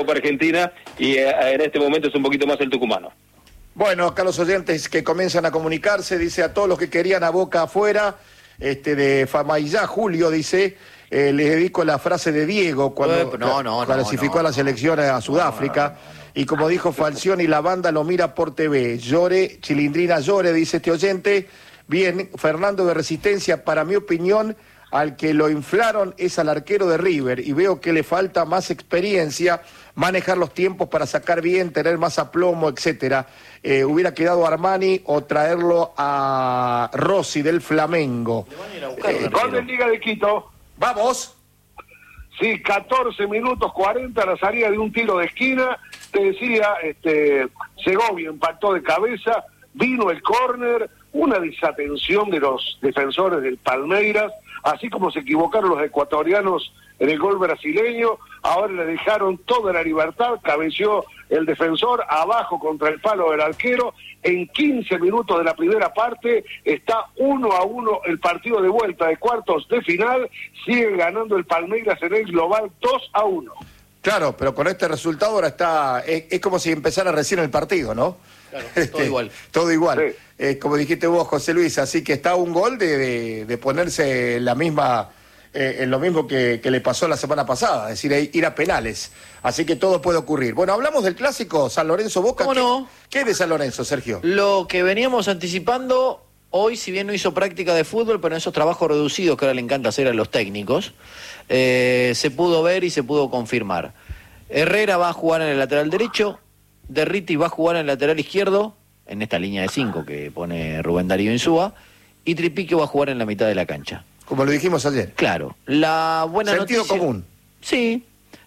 Copa Argentina y en este momento es un poquito más el tucumano. Bueno, acá los oyentes que comienzan a comunicarse, dice a todos los que querían a Boca afuera, de Famaillá, Julio, dice, les dedico la frase de Diego cuando clasificó a la selección a Sudáfrica, y como dijo Falcioni, la banda lo mira por TV, llore, Chilindrina llore, dice este oyente. Bien, Fernando de Resistencia, para mi opinión, al que lo inflaron es al arquero de River, y veo que le falta más experiencia, manejar los tiempos para sacar bien, tener más aplomo, etcétera. Hubiera quedado Armani o traerlo a Rossi del Flamengo. Gol de Liga de Quito. Vamos. Sí, 14 minutos 40, la salida de un tiro de esquina. Te decía, Segovia impactó de cabeza, vino el córner, una desatención de los defensores del Palmeiras, así como se equivocaron los ecuatorianos en el gol brasileño, ahora le dejaron toda la libertad, cabeció el defensor, abajo contra el palo del arquero, en 15 minutos de la primera parte, está 1-1 el partido de vuelta de cuartos de final, sigue ganando el Palmeiras en el global 2-1. Claro, pero con este resultado ahora está, es como si empezara recién el partido, ¿no? Claro, todo igual. Todo igual, sí. Como dijiste vos, José Luis, así que está un gol de ponerse en la misma, en lo mismo que le pasó la semana pasada, es decir, ir a penales, así que todo puede ocurrir. Bueno, hablamos del clásico San Lorenzo-Boca. ¿Cómo no? ¿Qué es de San Lorenzo, Sergio? Lo que veníamos anticipando, hoy si bien no hizo práctica de fútbol, pero en esos trabajos reducidos que ahora le encanta hacer a los técnicos, se pudo ver y se pudo confirmar. Herrera va a jugar en el lateral derecho, Derriti va a jugar en el lateral izquierdo, en esta línea de 5 que pone Rubén Darío Insúa, y Tripiquio va a jugar en la mitad de la cancha. Como lo dijimos ayer. Claro, la buena Sentido noticia... común. Sí,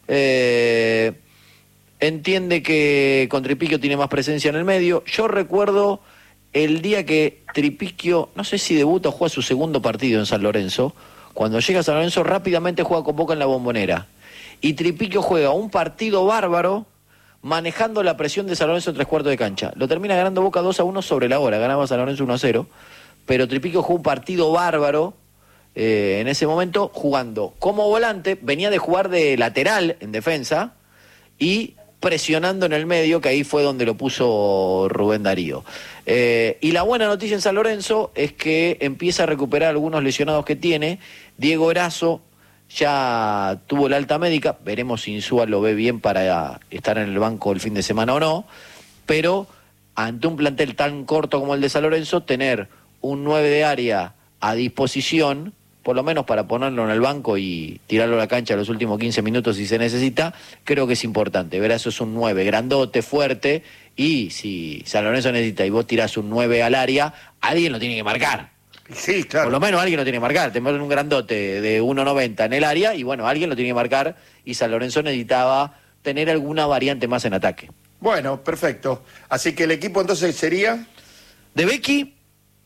entiende que con Tripiquio tiene más presencia en el medio. Yo recuerdo el día que Tripiquio, no sé si debuta o juega su segundo partido en San Lorenzo, cuando llega a San Lorenzo rápidamente juega con Boca en la Bombonera. Y Tripiquio juega un partido bárbaro manejando la presión de San Lorenzo en 3/4 de cancha. Lo termina ganando Boca 2-1 sobre la hora, ganaba San Lorenzo 1-0, pero Tripiquio jugó un partido bárbaro en ese momento jugando como volante, venía de jugar de lateral en defensa y presionando en el medio, que ahí fue donde lo puso Rubén Darío. Y la buena noticia en San Lorenzo es que empieza a recuperar algunos lesionados que tiene. Diego Erazo ya tuvo la alta médica, veremos si Insúa lo ve bien para estar en el banco el fin de semana o no, pero ante un plantel tan corto como el de San Lorenzo, tener un 9 de área a disposición, por lo menos para ponerlo en el banco y tirarlo a la cancha los últimos 15 minutos si se necesita, creo que es importante. Erazo es un 9 grandote, fuerte, y si San Lorenzo necesita y vos tirás un 9 al área, alguien lo tiene que marcar. Sí, claro. Por lo menos alguien lo tiene que marcar. Te ponen un grandote de 1.90 en el área y bueno, alguien lo tiene que marcar, y San Lorenzo necesitaba tener alguna variante más en ataque. Bueno, perfecto. Así que el equipo entonces sería... De Becchi,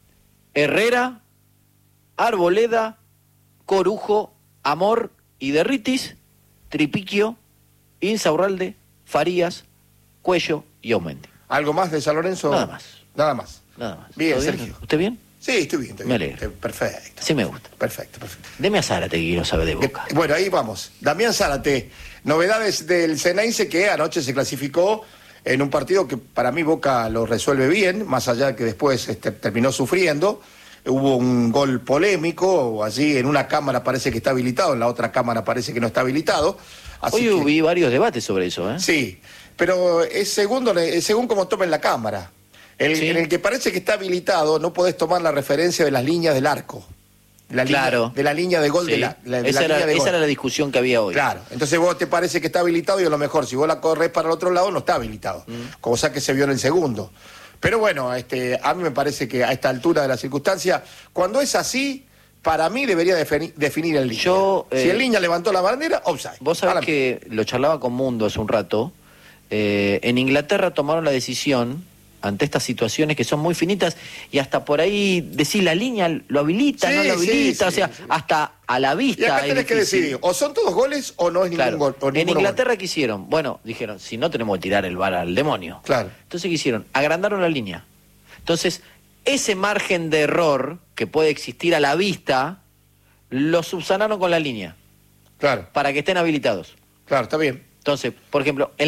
Herrera, Arboleda, Corujo, Amor y Derritis, Tripiquio, Insaurralde, Farías, Cuello y Aumendi. ¿Algo más de San Lorenzo? Nada más. Nada más. Nada más. Bien, ¿Todo Sergio. ¿Usted bien? Sí, estoy bien. Me alegro. Perfecto. Sí me gusta. Perfecto. Deme a Zárate, que quiero saber de Boca. Bueno, ahí vamos. Damián Zárate, novedades del Ceneice, que anoche se clasificó en un partido que para mí Boca lo resuelve bien, más allá de que después terminó sufriendo. Hubo un gol polémico, allí en una cámara parece que está habilitado, en la otra cámara parece que no está habilitado. Así Hoy que, vi varios debates sobre eso, ¿eh? sí, pero es según como tomen la cámara. Sí. En el que parece que está habilitado, no podés tomar la referencia de las líneas del arco. Claro. De la línea de gol. Sí. de la esa línea de gol. era la discusión que había hoy. Claro, entonces vos te parece que está habilitado y a lo mejor si vos la corres para el otro lado no está habilitado, cosa que se vio en el segundo. Pero bueno, a mí me parece que a esta altura de la circunstancia, cuando es así, para mí debería definir el línea. Si el línea levantó la bandera, offside. Vos sabés que lo charlaba con Mundo hace un rato, en Inglaterra tomaron la decisión ante estas situaciones que son muy finitas y hasta por ahí decir la línea lo habilita, no lo habilita, sí. hasta a la vista. Y acá tenés que decidir, o son todos goles o no es ningún gol. En Inglaterra, ¿qué hicieron? Bueno, dijeron, si no tenemos que tirar el VAR al demonio. Claro. Entonces, ¿qué hicieron? Agrandaron la línea. Entonces, ese margen de error que puede existir a la vista, lo subsanaron con la línea. Claro. Para que estén habilitados. Claro, está bien. Entonces, por ejemplo,